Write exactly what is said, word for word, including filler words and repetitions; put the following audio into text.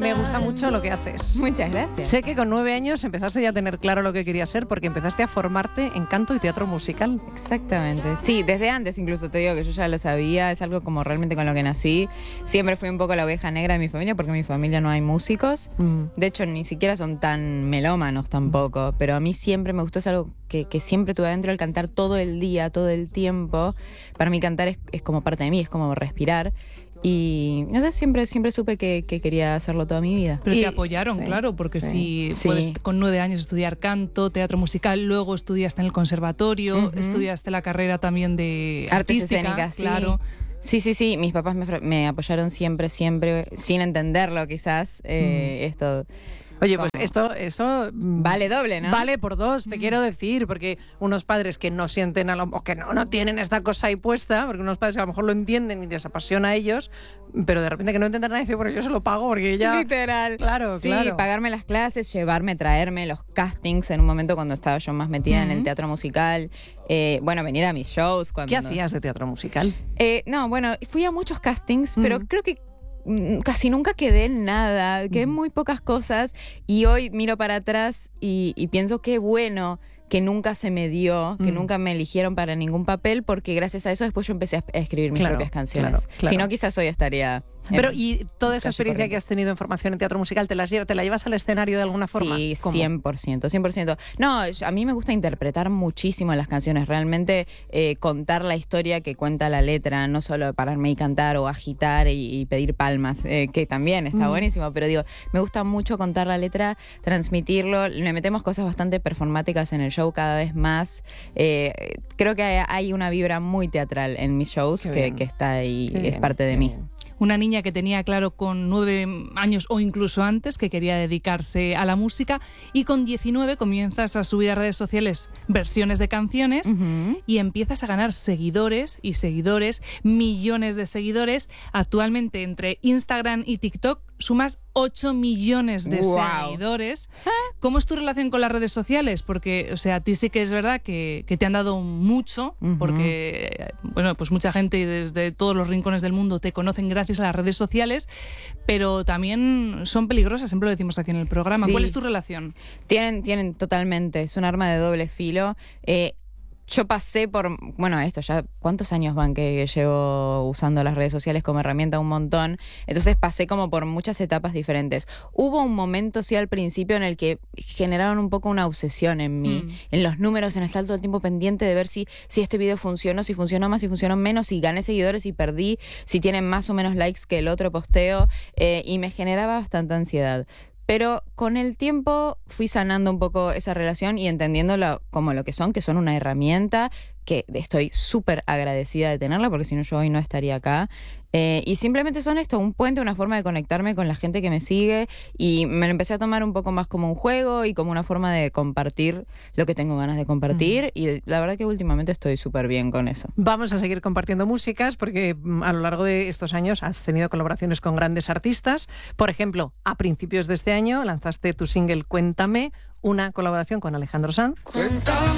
me gusta mucho lo que haces. Muchas gracias. Sé que con nueve años empezaste ya a tener claro lo que querías ser porque empezaste a formarte en canto y teatro musical. Exactamente. Sí, desde antes incluso te digo que yo ya lo sabía. Es algo como realmente con lo que nací. Siempre fui un poco la oveja negra de mi familia porque en mi familia no hay músicos. Mm. De hecho, ni siquiera son tan melómanos tampoco. Mm. Pero a mí siempre me gustó, es algo que, que siempre tuve adentro, el cantar todo el día, todo el tiempo. Para mí cantar es, es como parte de mí, es como respirar. Y no sé, siempre, siempre supe que, que quería hacerlo toda mi vida. Pero y, te apoyaron, sí, claro, porque sí. si sí. puedes con nueve años estudiar canto, teatro musical, luego estudiaste en el conservatorio, uh-huh. estudiaste la carrera también de artes artística, escénicas, claro. Sí, sí, sí, mis papás me, me apoyaron siempre, siempre, sin entenderlo quizás, eh, mm. esto... Oye, pues esto, eso vale doble, ¿no? Vale por dos, te mm. quiero decir, porque unos padres que no sienten a lo, o que no, no tienen esta cosa ahí puesta, porque unos padres a lo mejor lo entienden y les apasiona a ellos, pero de repente que no entiendan nada y dicen, bueno, yo se lo pago porque ya... Literal. Claro, sí, claro. Pagarme las clases, llevarme, traerme los castings en un momento cuando estaba yo más metida uh-huh. en el teatro musical. Eh, bueno, venir a mis shows. Cuando... ¿Qué hacías de teatro musical? Eh, no, bueno, fui a muchos castings, uh-huh. pero creo que casi nunca quedé en nada, quedé en muy pocas cosas y hoy miro para atrás y, y pienso qué bueno que nunca se me dio, que mm. nunca me eligieron para ningún papel, porque gracias a eso después yo empecé a escribir mis claro, propias canciones. Claro, claro. Si no, quizás hoy estaría... Pero, ¿y toda esa experiencia que has tenido en formación en teatro musical, te, las lleva, te la llevas al escenario de alguna forma? Sí, ¿Cómo? cien por ciento, cien por ciento. No, a mí me gusta interpretar muchísimo las canciones, realmente eh, contar la historia que cuenta la letra, no solo pararme y cantar o agitar y, y pedir palmas, eh, que también está mm. buenísimo, pero digo, me gusta mucho contar la letra, transmitirlo, le metemos cosas bastante performáticas en el show cada vez más. Eh, creo que hay, hay una vibra muy teatral en mis shows que, que está ahí, Qué es bien, parte de mí. Bien. Una niña que tenía claro con nueve años o incluso antes que quería dedicarse a la música y con diecinueve comienzas a subir a redes sociales versiones de canciones uh-huh. y empiezas a ganar seguidores y seguidores, millones de seguidores. Actualmente entre Instagram y TikTok sumas ocho millones de wow. seguidores. ¿Cómo es tu relación con las redes sociales? Porque, o sea, a ti sí que es verdad que, que te han dado mucho, uh-huh. porque, bueno, pues mucha gente desde todos los rincones del mundo te conocen gracias a las redes sociales, pero también son peligrosas, siempre lo decimos aquí en el programa. Sí. ¿Cuál es tu relación? Tienen, tienen totalmente, es un arma de doble filo. Eh, Yo pasé por, bueno, esto ya, ¿cuántos años van que llevo usando las redes sociales como herramienta? Un montón. Entonces pasé como por muchas etapas diferentes. Hubo un momento, sí, al principio en el que generaron un poco una obsesión en mí, mm. en los números, en estar todo el tiempo pendiente de ver si, si este video funcionó, si funcionó más, si funcionó menos, si gané seguidores, si perdí, si tienen más o menos likes que el otro posteo, eh, y me generaba bastante ansiedad. Pero con el tiempo fui sanando un poco esa relación y entendiéndolo como lo que son, que son una herramienta que estoy súper agradecida de tenerla, porque si no yo hoy no estaría acá. Eh, y simplemente son esto, un puente, una forma de conectarme con la gente que me sigue, y me lo empecé a tomar un poco más como un juego y como una forma de compartir lo que tengo ganas de compartir, mm. y la verdad que últimamente estoy súper bien con eso. Vamos a seguir compartiendo músicas porque a lo largo de estos años has tenido colaboraciones con grandes artistas. Por ejemplo, a principios de este año lanzaste tu single Cuéntame, una colaboración con Alejandro Sanz. Cuéntame